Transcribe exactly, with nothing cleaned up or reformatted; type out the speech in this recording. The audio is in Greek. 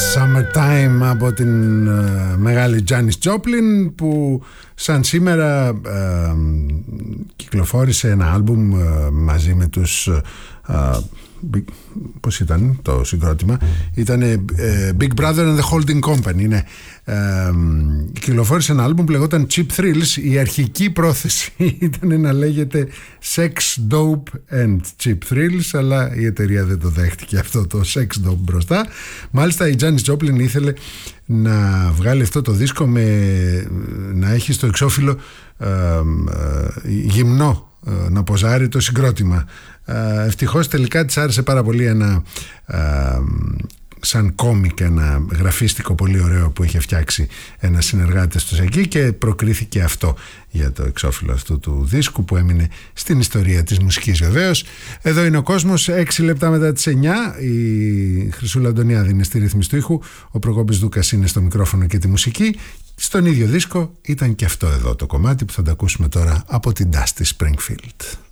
Summertime από την uh, μεγάλη Janis Joplin, που σαν σήμερα uh, κυκλοφόρησε ένα άλμπουμ uh, μαζί με τους uh, Big, πώς ήταν το συγκρότημα, ήταν uh, Big Brother and the Holding Company, ναι. Uh, κυκλοφόρησε ένα άλμπουμ που λεγόταν Cheap Thrills. Η αρχική πρόθεση ήταν να λέγεται Sex, Dope and Cheap Thrills, αλλά η εταιρεία δεν το δέχτηκε αυτό το Sex, Dope μπροστά. Μάλιστα η Janis Joplin ήθελε να βγάλει αυτό το δίσκο με, να έχει στο εξώφυλλο uh, uh, γυμνό, uh, να ποζάρει το συγκρότημα. Uh, ευτυχώς τελικά της άρεσε πάρα πολύ ένα uh, σαν κόμικ, ένα γραφίστικο πολύ ωραίο που είχε φτιάξει ένα συνεργάτης τους εκεί, και προκρίθηκε αυτό για το εξώφυλλο αυτού του δίσκου που έμεινε στην ιστορία της μουσικής βεβαίως. Εδώ είναι ο κόσμος, έξι λεπτά μετά τις εννιά. Η Χρυσούλα Αντωνιάδη είναι στη ρύθμιση του ήχου, ο Προκόπης Δούκας είναι στο μικρόφωνο και τη μουσική. Στον ίδιο δίσκο ήταν και αυτό εδώ το κομμάτι που θα τα ακούσουμε τώρα από την Dusty Springfield.